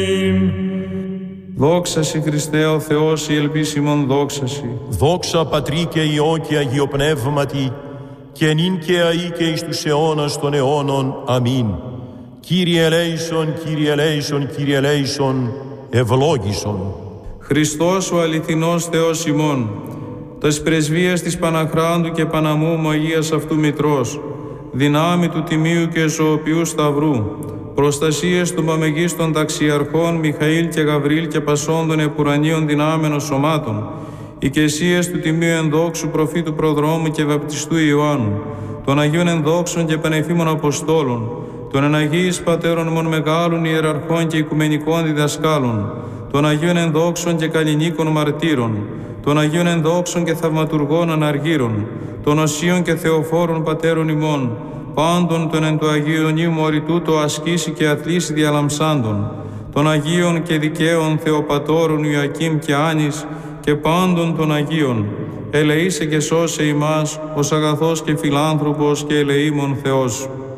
Δόξα σοι Χριστέ ο Θεός, η ελπίσιμον δόξα σοι. Δόξα Πατρί και Υιό και Αγίο Πνεύματι, και νυν και αεί και εις τους αιώνας των αιώνων. Αμήν. Κύριε ελέησον, Κύριε ελέησον, Κύριε ελέησον, ευλόγησον. Χριστός ο αληθινός Θεός ημών, τας πρεσβείας της Παναχράντου και Παναμού Αγίας αυτού Μητρός, δυνάμει του Τιμίου και Ζωοποιού Σταυρού, προστασίες των παμεγίστων ταξιαρχών Μιχαήλ και Γαβρίλ και πασών των επουρανίων δυνάμενων σωμάτων, οικεσίες του Τιμίου Ενδόξου Προφήτου Προδρόμου και Βαπτιστού Ιωάννου, των Αγίων Ενδόξων και Πανεφήμων Αποστόλων, των Εναγίης Πατέρων μον μεγάλων ιεραρχών και οικουμενικών διδασκάλων, των Αγίων Ενδόξων και Καλλινίκων Μαρτύρων, των Αγίων Ενδόξων και Θαυματουργών Αναργύρων, των Οσίων και Θεοφόρων Πατέρων ημών, πάντων των εν το Αγίον ήμου οριτούτο ασκήσει και αθλήσει διαλαμψάντων, των Αγίων και δικαίων Θεοπατώρων Ιωακήμ και Άνης και πάντων των Αγίων, ελεήσε και σώσε ημάς ως αγαθός και φιλάνθρωπος και ελεήμων Θεός.